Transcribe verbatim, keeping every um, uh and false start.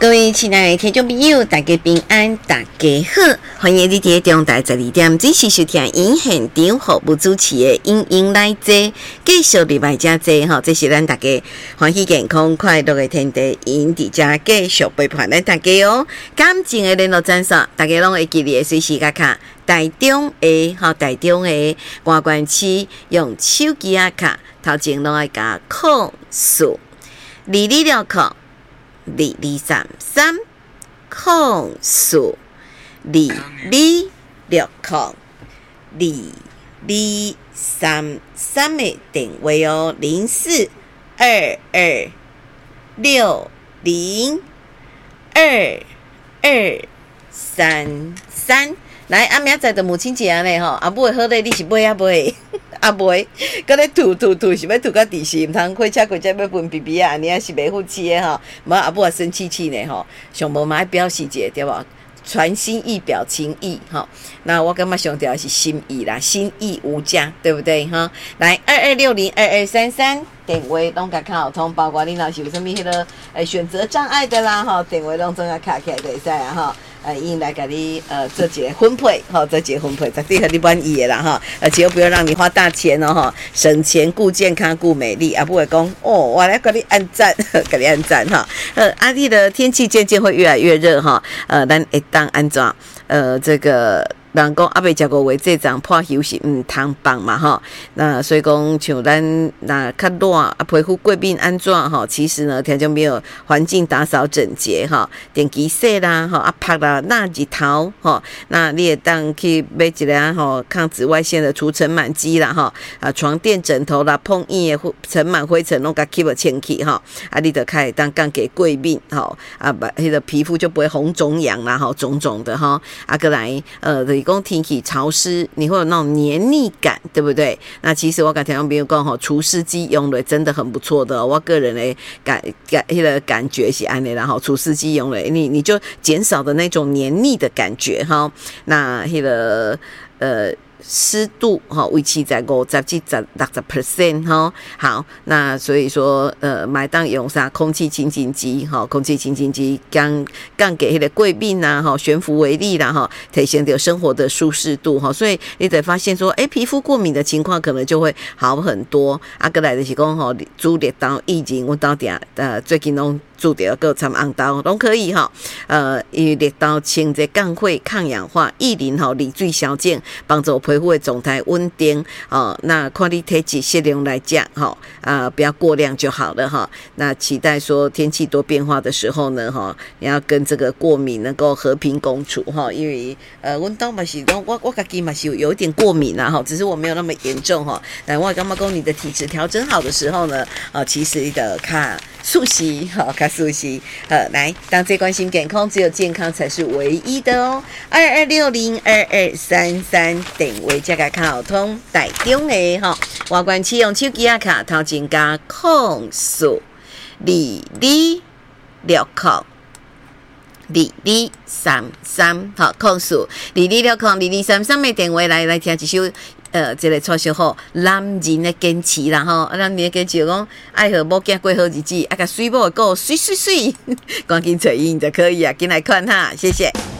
各位亲爱的听众朋友，大家平安，大家好，欢迎你伫中台十二点准时收听因现场服务主持的因因来坐，继续礼拜加坐吼，这是咱大家欢喜健康快乐的天地，因伫遮继续陪伴咱大家哦。感情的联络专线，大家拢会记得随时甲卡。台中的吼，台中的关关区用手机啊卡，头前拢爱加控数二二六控二二三三控数二二六控二二三三的电话哦，零四二二六零二二三三。来，阿明仔载的母亲节呢吼，阿母好咧，你是买啊买？啊买，搁咧吐吐吐，是要吐到第四，毋通开车开车要分 B B 啊，你也是袂服气的吼。无阿母也生气气呢吼，上无嘛爱表示者对无？传心意表情意吼，那我感觉上条是心意啦，心意无价，对不对哈？来二二六零二二三三电话拢甲卡好通，包括你若是有啥物迄个诶选择障碍的啦吼，电话拢总甲卡起来就会使啊吼。呃，因来甲你呃做一个分配，吼，做一个分配，绝对和你满意的啦哈，而且又不用让你花大钱哦哈，省钱顾健康顾美丽，啊不会讲哦，我来给你按赞，给你按赞哈。呃，阿弟的天气渐渐会越来越热哈，呃，咱会当安怎？呃，这个。人讲阿未食过话，这场破休是毋通放嘛吼。那所以讲，像咱那较热啊，皮肤过敏安怎吼？其实呢，听众朋友，环境打扫整洁哈，电机洗啦吼，啊拍啦那日头吼，那你也当去买一个吼抗紫外线的除尘螨机啦吼，啊床垫枕头啦碰硬的尘螨灰尘拢甲 keep 清气吼，啊你得开当降给过敏吼，啊把迄个皮肤就不会红肿痒啦吼，肿肿的哈，啊过来呃。讲天气潮湿，你会有那种黏腻感，对不对？那其实我跟听众朋友讲吼，除湿机用的真的很不错的、哦，我个人的感感那个感觉是安的，然后除湿机用了，你你就减少的那种黏腻的感觉哈。那那个呃。湿度哈维持在五十至六十 percent 哈，好，那所以说呃，买当用啥空气清净机哈，空气清净机刚刚给迄个过敏啦哈，悬浮微粒啦哈，提升到生活的舒适度哈，所以你得发现说，哎、欸，皮肤过敏的情况可能就会好很多。啊，过来就是讲吼，煮热刀疫情，我到底呃最近拢。煮掉个参红豆都可以哈，呃，以热刀清洁降血、抗氧化、益磷吼、利水消减，帮助皮肤的状态稳定哦。那看你体质适量来讲哈，啊、呃，不要过量就好了哈。那期待说天气多变化的时候呢哈，你要跟这个过敏能够和平共处哈。因为呃，阮当嘛是我我自己嘛是有一点过敏啦哈，只是我没有那么严重哈。但我感觉讲你的体质调整好的时候呢，啊、呃，其实你的看素食好看。熟悉，呃，来，当最关心健康，只有健康才是唯一的哦。二二六零二二三三电话这个卡通台中的哈，外观启用手机啊卡头前加控数二二六控二二三三，好，控数二二六控二二三三的电话来来听一首。呃，这个撮小好男人的坚持啦吼，男人的坚持讲爱和某囝过好日子，啊个水某过水水水，赶紧找因就可以啊，进来看哈，谢谢。